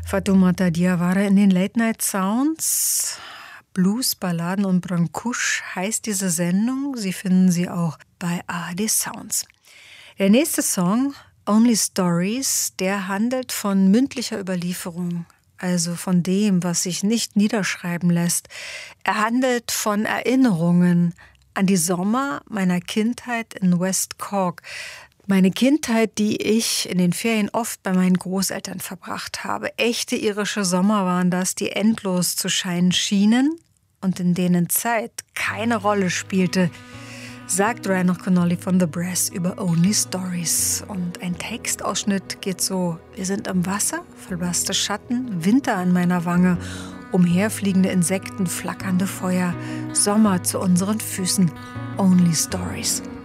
Fatoumata Diawara in den Late Night Sounds. Blues, Balladen und Brancusch heißt diese Sendung. Sie finden sie auch bei ARD Sounds. Der nächste Song, Only Stories, der handelt von mündlicher Überlieferung, also von dem, was sich nicht niederschreiben lässt. Er handelt von Erinnerungen an die Sommer meiner Kindheit in West Cork. Meine Kindheit, die ich in den Ferien oft bei meinen Großeltern verbracht habe. Echte irische Sommer waren das, die endlos zu scheinen schienen und in denen Zeit keine Rolle spielte, sagt Ryan O'Connolly von The Brass über Only Stories. Und ein Textausschnitt geht so: Wir sind am Wasser, verblasste Schatten, Winter an meiner Wange, umherfliegende Insekten, flackernde Feuer, Sommer zu unseren Füßen, Only Stories.